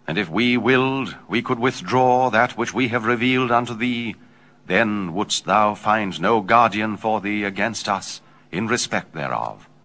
And if we willed, we could withdraw that which we have revealed unto thee. Then wouldst thou find no guardian for thee against us in respect thereof.